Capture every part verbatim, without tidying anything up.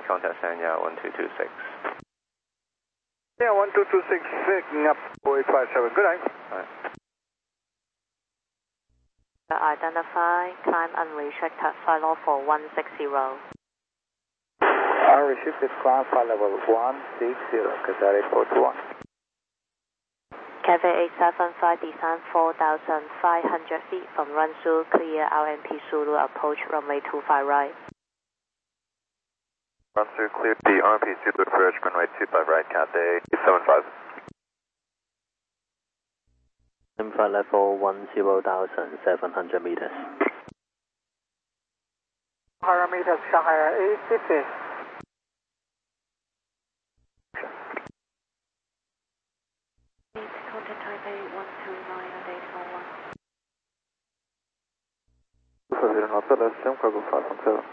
contact Sanya one two two six. Yeah, one two two six, picking up four eight five seven. Good night. Right. Identify, climb unrestricted, flight level for one six zero. Unrestricted climb, flight level one six zero, Qatar eight four two one. Cathay eight seven five, descend four thousand five hundred feet from Runsu, clear R M P Zulu, approach runway two five right. Runsu clear the R M P Zulu approach runway two five right, Cathay eight seven five. Flight level one zero thousand seven hundred meters. Parameters Shanghai eight fifty. Contact Taipei one two nine at eight four one. President Hotel, S M cargo five one seven.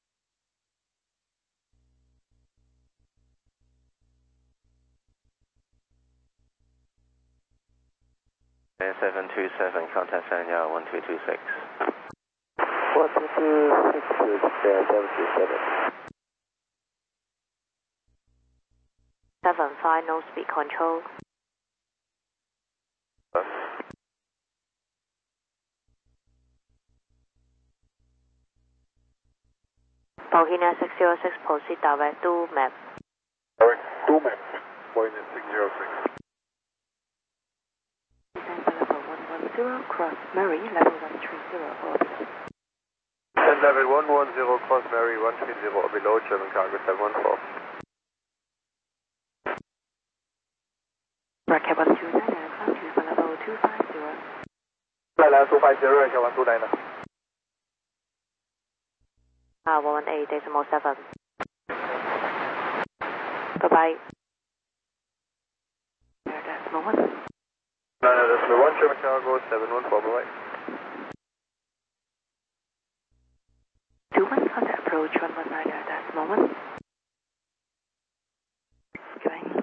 seven two seven, contact Sanya one two two six. one two two six, seven two seven. seven five, no speed control. Huh? Bohemia six zero six, proceed direct to map. Direct to map, Bohemia six zero six. Zero, cross Murray, level one three zero, orbit. And level one one zero, cross Mary one three zero, below German cargo seven one four. Bracket one two nine, climb to level two five zero. Level two five zero, one two nine. Ah, one one eight, decimal seven. Bye-bye. There, decimal one. No, no, that's the one German cargo seven one four, bye-bye. two one, contact approach one one nine, decimal one. Going.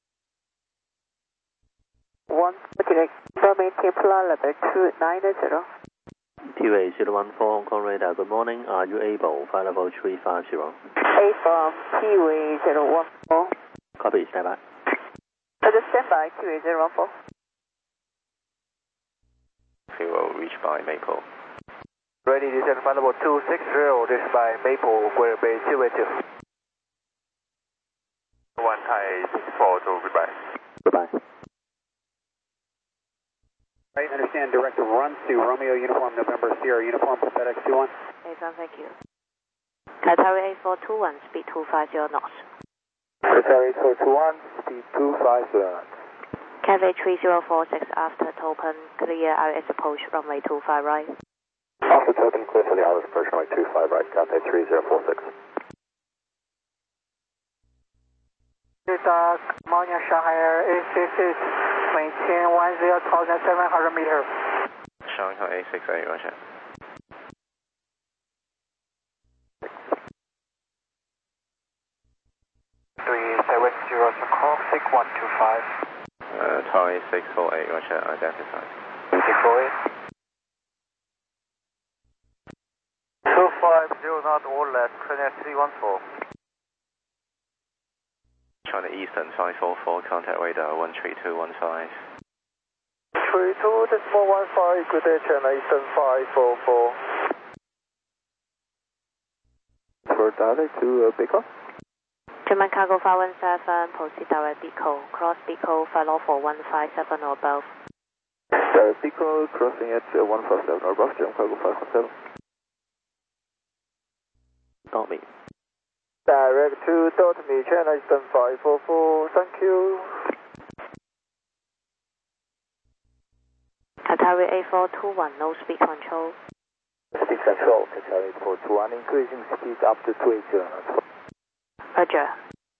one, direct, Domain Templar level two nine zero. T A zero one four, Hong Kong radar, good morning. Are you able? Flight level three five zero. A from T A zero one four. Copy, stand by. Just stand by, T A zero one four. We will reach by Maple. Ready, descend flight level two six zero, this by Maple, Square Bay, two eight two. one Thai six four, so goodbye. Goodbye. Right, understand, directive run to Romeo Uniform November Sierra Uniform, FedEx two one. Eight thank you. Qatari eight four two one, speed two five zero knots. Qatari eight four two one, speed two five zero knots. Cathay three zero four six, after Topen, clear I S approach runway two five right. After Topen, clear for the I S approach runway two five right, Cathay three zero four six. Delta, Monia Shanghai Air eight six six, maintain one zero thousand seven hundred meters. Shanghai eight six eight, roger. three seven zero, call six one two five. Uh, Thai six four eight, roger, identified. six four eight. two five zero knot, all left, Connect three one four. China Eastern five four four, contact radar one three two one five. three two decimal one five, good day, China Eastern five four four. For direct to uh, Bicol? German cargo five one seven, proceed direct Bicol, cross Bicol, flight level for one five seven or above. Direct Bicol, crossing at uh, one five seven or above, German cargo five one seven. Not me. Direct to dot me, China Eastern five four four, thank you. Qatari eight four two one, no speed control. Speed control, Qatari eight four two one, increasing speed up to two eighty knots. Roger.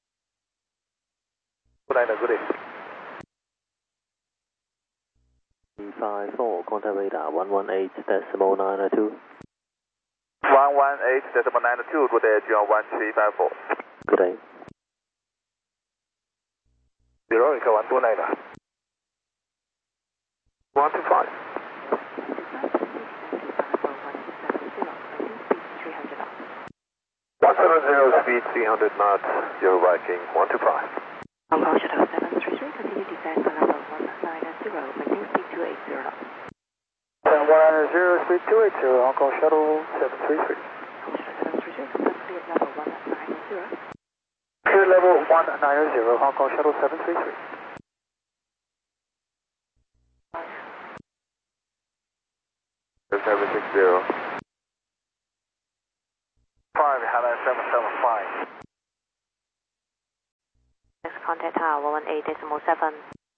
Good night, good day. three five four, contact radar one one eight decimal nine two. one one eight decimal nine two, good day, G one three five four. Good day. Zero, one two nine. one two five. one seven zero, speed three hundred knots, your Viking one two five. Hong Kong Shuttle seven three three, continue descent for level one nine zero, maintain speed two eight zero knots. one nine zero, speed two eight zero, Hong Kong Shuttle seven three three. Hong Kong Shuttle seven three three, confirm cleared level one nine zero. Clear level one nine zero, Hong Kong Shuttle seven three three. seven six zero. five, Hello seven seven five. Next contact tower one one eight decimal seven.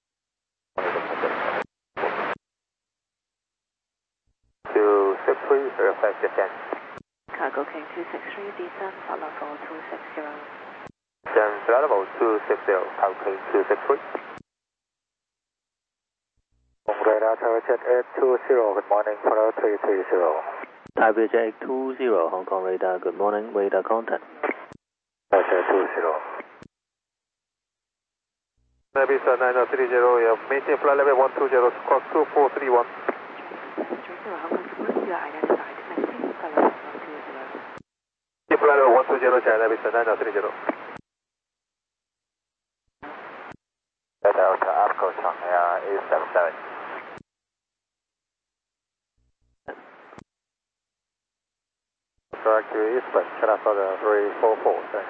two six three, request descent. Cargo King two six three, descent for level two six zero. Descent level two six zero, Cargo King two six three. Radar Tower Jet eight two zero, good morning, follow three three zero. Taipei Jet two zero, Hong Kong radar, good morning, radar contact. Jet two zero. Navy nine zero three zero, you have maintain flight level one two zero, cross two four three one. three zero, Hong Kong Square, you are identified, maintain for level one two zero. Flight level one two zero, China Navy nine zero three zero. Delta Apco Shanghai eight seven seven. Correct to Eastern, China Southern three four four, thanks.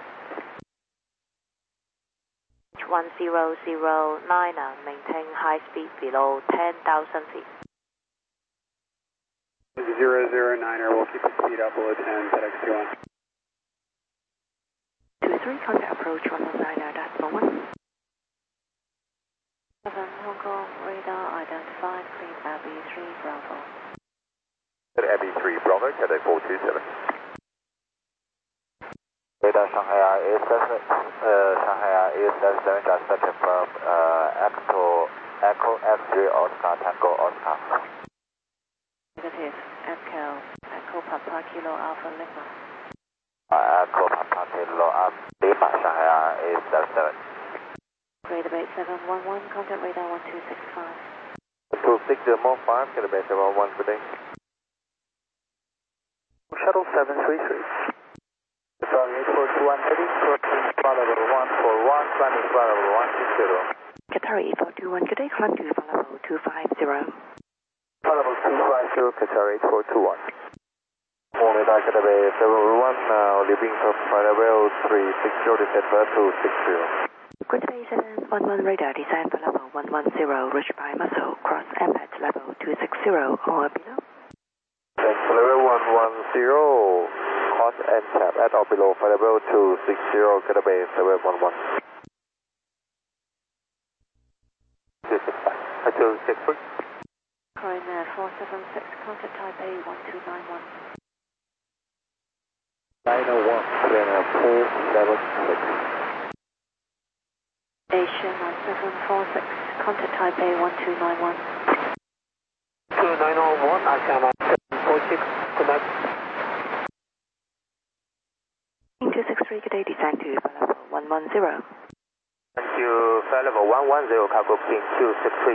one zero zero nine, maintain high speed below ten thousand feet. zero zero niner, we'll keep the speed up below ten, FedEx two one. two three, contact approach one one nine, decimal one. seven, Hong Kong radar identified, clean Abbey three Bravo. Abbey three Bravo, Cadet four two seven. Radar Shanghai eight seven, uh, Shanghai eight seven seven, just to confirm, uh, Echo, Echo F three Oscar, Tango Oscar. Negative, Echo, Echo Papa Kilo Alpha Lima. Uh, Echo Papa Kilo Alpha Lima, Shanghai eight seven seven. Radar eight seven one one, contact radar one two six five. two six zero five, Cadet base seven one, good day. Shuttle seven three three. Sorry, eight four two one, heading approaching flight level one four one, climbing flight level one six zero. Qatari eight four two one, good day, climb to flight level two five zero. Flight level two five zero, Qatar eight four two one. Morning, Qatar Bay seven one, now leaving from flight level three six zero, descent for two six zero. Great Bay seven one one radar, descent for level one one zero, reached by muscle, cross M at level two six zero or below. Thanks for level one one zero, cross and tap at or below flight level two six zero, Qatar Bay seven one one. two six five, two six three. Coroner four seven six, contact Taipei one two nine one. nine oh one, Coroner four seven six. Asia nine seven four six, contact Taipei one two nine one. two nine oh one, Asia nine seven four six, connect. two six three, good day, descent to level one one zero. Thank you, flight level one one zero, Cargo King two six three.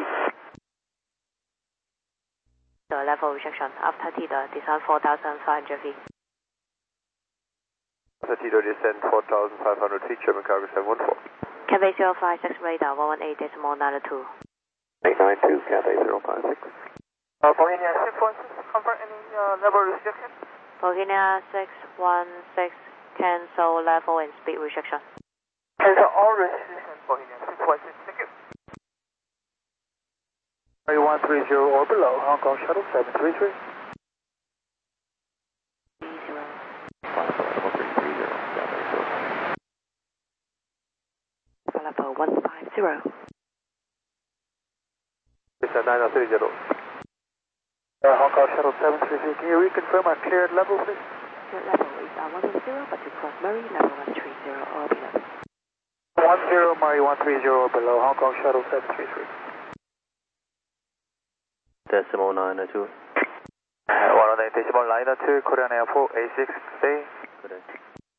The level rejection after T the descent four thousand five hundred feet. After T the descent four thousand five hundred feet, German Cargo seven one four. Cathay zero five six radar one one eight decimal nine two. eight nine two, Cathay zero five six. Uh, Bohemia six one six, confirm any uh, level restriction? Bohemia six one six, cancel level and speed restriction. Cancel all restrictions, Bohemia six one six, thank you. three one three zero or below, Hong Kong Shuttle seven three three. three zero. Level one five zero. It's a nine three zero. Uh, Hong Kong Shuttle seven three three, can you reconfirm our cleared level, please? Cleared level is uh, one one zero, but to cross Murray, level one three zero or below. one zero, Murray one three zero or below, Hong Kong Shuttle seven three three. Decimal nine two. Uh, one on eight decimal nine two, Korean Airport A six, stay. Good day.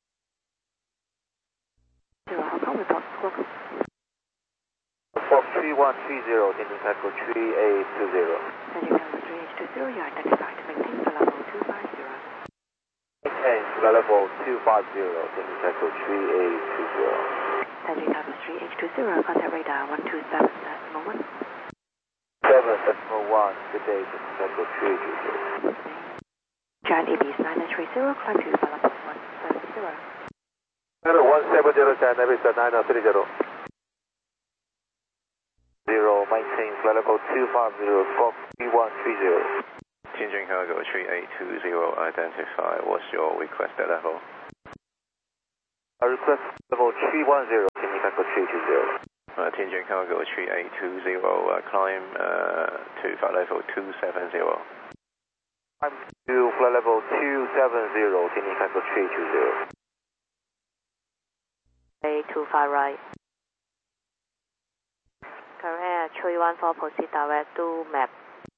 Zero, Hong Kong report, welcome. Fox three one three zero, Indian Echo three eight two zero. Engine number three eight two zero, you are identified, maintain for level two five zero. Thank maintain flight level two five zero, Dennis Echo three eight two zero. Tanjung Cargo three H two zero, contact radar one two seven decimal one. seven decimal one, good day, Dennis Echo three eight two zero. Giant Ibis nine three zero, climb to flight level one seven zero. Level one seven zero, Giant Ibis nine three zero. Zero, maintain flight level two five zero, Fox three one three zero. Tianjin Cargo three eight two zero, identify. What's your requested level? I request level three one zero, Tianjin Cargo three two zero. Uh, Tianjin Cargo three eight two zero, uh, climb uh, to flight level two seven zero. Climb to flight level two seven zero, Tianjin Cargo three two zero. eight two five right. Current air three one four, proceed direct to map.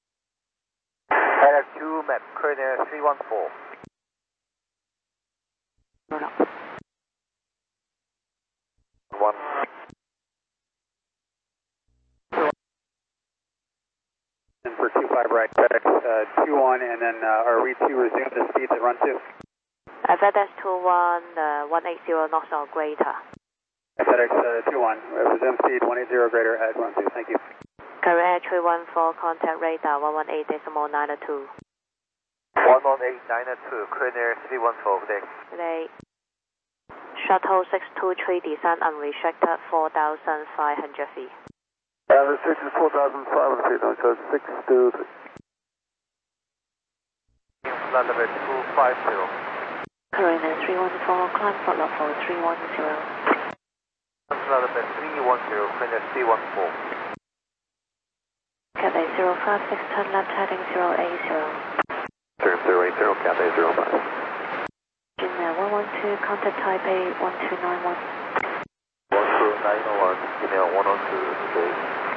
Air two map, current air three one four. Roll up. One. And for two five right, FedEx uh, two one, and then uh, are we to resume the speeds at run two? Uh, FedEx two one, uh, one eight zero knots or greater. FedEx uh, two one, uh, resume speed one eight zero greater at run two, thank you. Current air three one four, contact radar one one eight decimal nine two. one one eight nine two, current air three one four, good day. Today, shuttle six two three, descent unrestricted four thousand five hundred feet. Uh, restricted four thousand five hundred feet, so six two three. Flight level two five zero. Current air three one four, climb flight level three one zero. Flight level three one zero, current air three one four. Cathay zero five six, turn left heading zero eight zero. Turn zero eight zero, Cathay zero five. Gmail one one two, contact Taipei one two nine one. one two nine one, email one oh two, okay.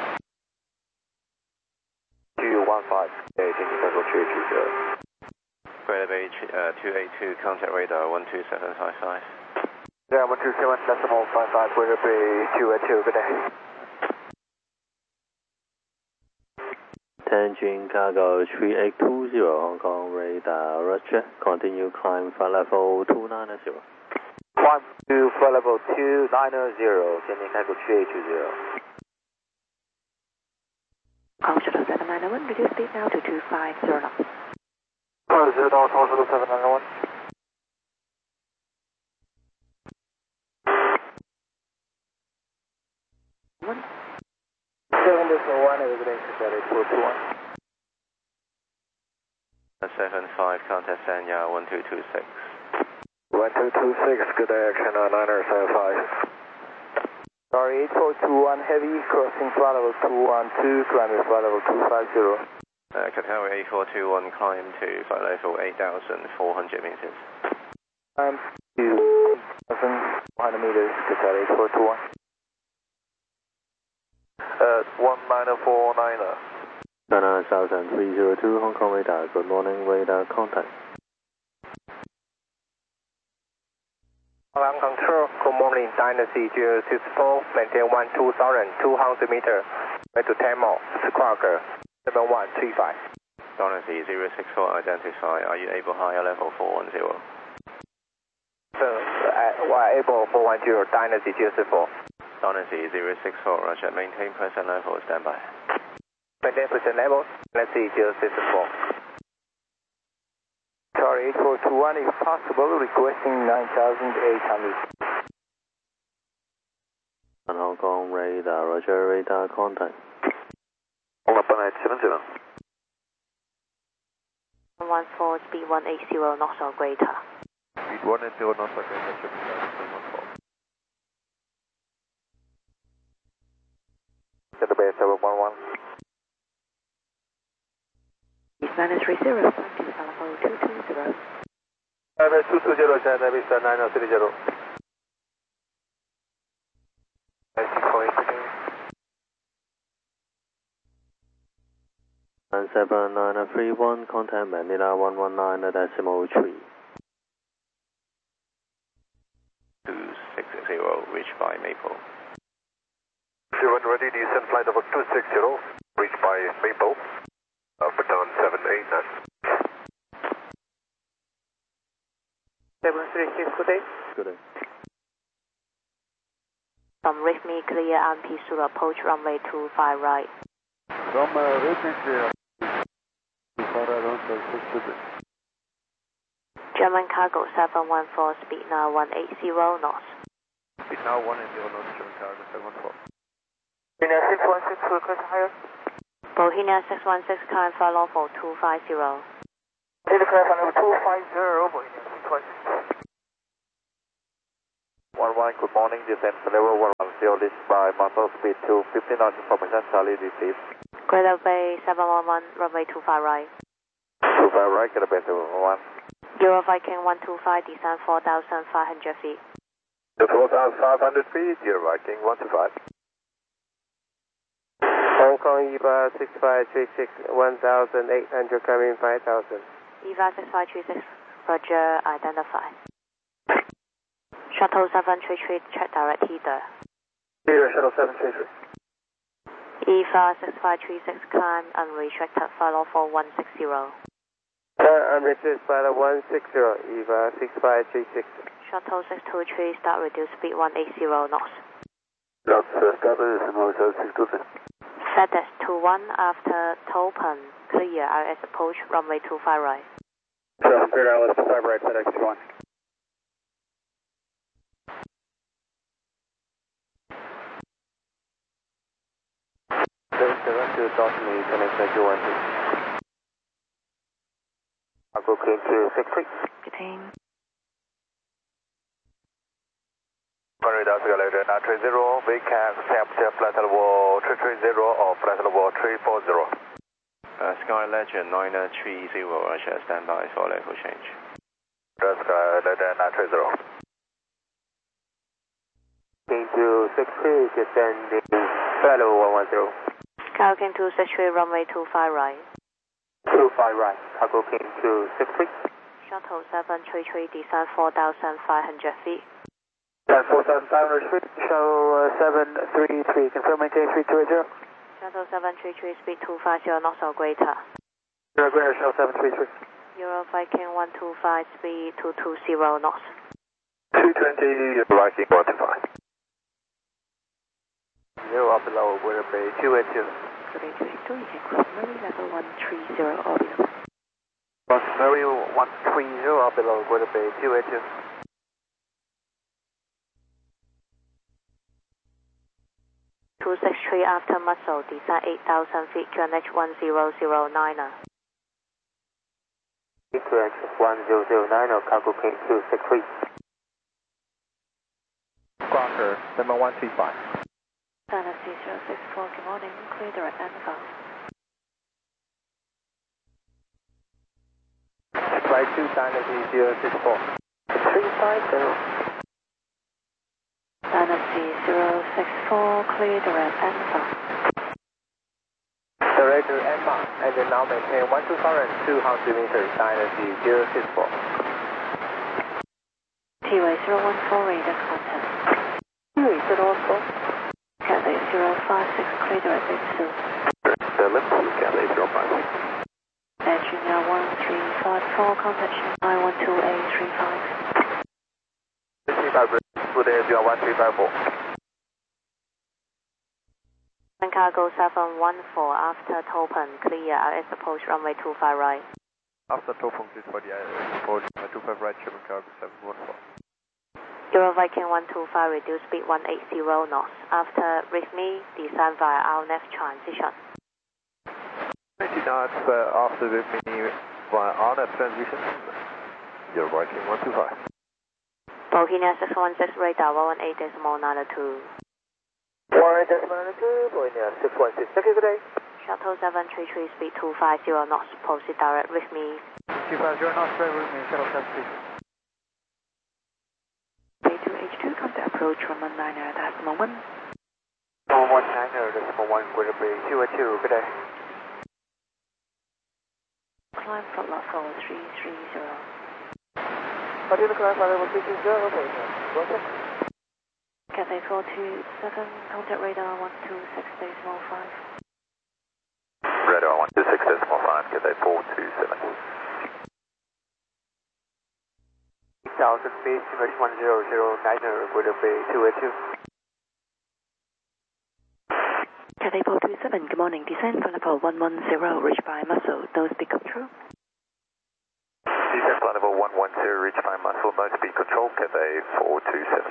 two one five, okay, Tianjin Cargo three two zero. Greater Bay uh, two eight two, contact radar one two seven five five. Yeah, one two seven decimal five five, Greater Bay two eight two, good day. Tianjin Cargo three eight two zero, Hong Kong radar, roger. Continue climb flight level two nine zero. Climb to flight level two nine zero, Tianjin Cargo three eight two zero. Kong Shuttle seven nine one, reduce speed now to two five zero knots. Oh, zero down, Kong Shuttle seven nine one. One. seven decimal one, evidence at eight four two one. seven five, contact Sanya one two two six. one two two six, good day, China niner seven five. Sorry, eight four two one, heavy, crossing flight level two one two, climbing flight level two five zero. Uh, Qatar eight four two one, climb to flight level eight thousand four hundred meters. Climb to eight thousand four hundred meters, Qatar eight four two one. Uh, one nine four niner. China Southern three zero two, Hong Kong radar, good morning, radar contact. Alarm control, good morning, Dynasty zero six four, maintain one two thousand two hundred meters, back to Tamil, Squawker, seven one three five. Dynasty zero six four, identify. Are you able higher level four one zero? So, uh, we're able four one zero, Dynasty zero six four. Dynasty zero six four, roger. Maintain present level, standby. Maintain present level, Dynasty zero six four. Sorry, eight four two one, if possible, requesting nine thousand eight hundred. And Hong Kong radar, roger, radar contact. Hold up, one eight seven zero. one one four, speed one eight zero knots or greater. Speed one eight zero knots or greater, should be three one four. Qatar Bay seven one one. East nine three zero, climb to flight level two two zero. Qatar two two zero, China Bay nine three zero. six four eight again. nine seven nine three one, contact Manila one one nine decimal three. two six zero, reached by Maple. zero one ready, descent flight level two six zero, reached by Maple. Uh, Baton seven eight nine. seven three six, good day. Good day. From Rhythmy clear R M P Zulu approach runway two five right. From uh, Rhythmy clear. two five right on six, German cargo seven one four, speed now one eighty knots. Speed now one eighty knots, German cargo seven one four. Bohemia six one six, request higher. Bohemia six one six, current follow for two five zero. Data clear for number two five zero, Bohemia six one six. one one, good morning, descent level one one zero, list by muscle speed two fifty knots, information Charlie received. Greater Bay seven one one, runway two five right. two five right, Greater Bay seven one one. Euro Viking one two five, descend four thousand five hundred feet. four thousand five hundred feet, Euro Viking one two five. Hong Kong E V A six five three six, one thousand eight hundred, coming five thousand. E V A six five three six, Roger, identify. Shuttle seven three three, check direct heater. Heater, shuttle seven three three. E V A six five three six, climb unrestricted, follow for one six zero. Uh, unrestricted pilot one six zero, E V A six five three six. Shuttle six two three, start reduce speed one eighty knots. That's uh, started as an hotel six two three. FedEx two one, after Topen, clear R S approach, runway two five right. seven three Alice two five right, FedEx two one. Direct to Dawson, connection two one two. Cargo clean to six three. Detain. Runway down escalator nine three zero, we can capture flight level three three zero or flight level three four zero. Uh, Sky Legend nine three zero, Roger, stand by for level change. Sky Legend nine three zero. Clean to six three, descending flight level one one zero. Cargo King two six three, runway two five right. two five right, cargo clean to six three. Shuttle seven three three, descend four thousand five hundred feet. That's four thousand five hundred feet, shuttle uh, seven three three, confirm maintain three two eight zero. Shuttle seven three three, speed two five zero knots or greater. Euro Greater, shuttle seven three three. Euro Viking one two five, speed two two zero knots. two twenty, Euro Viking one two five. Zero up below, Greater Bay two eight zero. Good day, two eight two, you can cross Murray level one three zero or below. Cross Murray one three zero up below, Greater Bay two eight zero. two six three, after muscle, descend eight thousand feet, Q N H one zero zero nine. Q N H one zero zero nine, cargo clean to six three. Crocker seven one three five. Dynasty zero six four, good morning, clear direct Alpha. Flight two, Dynasty zero six four. three five zero. Dynasty zero six four, clear direct Alpha. Direct to Emma, and then now maintain one two five and two hundred meters, Dynasty zero six four. T-way zero one four, radar contact. T-way zero one four. Cathay zero five six, clear direct Bitsu. seven, Cathay zero five six. Entering now one three five four, contact Shanghai one two eight three five. three five, good day, zero one three five four. Cargo seven one four, after Topen, clear R S approach, runway two five right. After Topung, please for the approach, two five right, German cargo seven one four. Euro Viking one two five, reduce speed one eighty knots. After Rhythmy, descend via R N F transition. ninety knots uh, after Rhythmy via R N F transition. Euro Viking one two five. Bohemia six one six, radar one one eight decimal nine two. one eight decimal nine two, Bohemia six one six. Thank you, good day. Shuttle seven three three, speed two five zero knots, proceed direct Rhythmy. two five zero knots, direct Rhythmy, shuttle seven three three. Bay two H two, contact approach from one niner decimal one. one one niner decimal one, Greater Bay two eight two, good day. Climb flight lot four three three zero. Continue to climb flight level three three zero, Bohemia. One six. Cathay four two seven, contact radar one two six decimal five. Radar one two six decimal five, Cathay four two seven. thousand feet, English one zero zero niner, would it be two eight two? Cathay four two seven, good morning. Descend for level one one zero, reach by muscle, no speed control. Descend flight level one one zero, reach by muscle, no speed control, Cathay four two seven.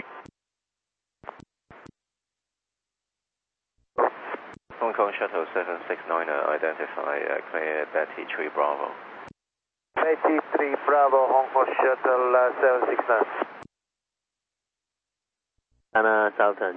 Hong Kong Shuttle seven six niner, identify uh, clear Betty three Bravo. Betty three Bravo, Hong Kong Shuttle uh, seven six nine. Anna Southern